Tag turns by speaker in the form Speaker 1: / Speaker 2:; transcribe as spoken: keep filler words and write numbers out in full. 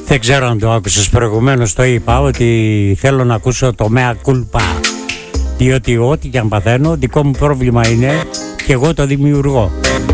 Speaker 1: Δεν ξέρω αν το άκουσες προηγουμένως, το είπα ότι θέλω να ακούσω το mea culpa, διότι ό,τι και αν παθαίνω δικό μου πρόβλημα είναι και εγώ το δημιουργώ.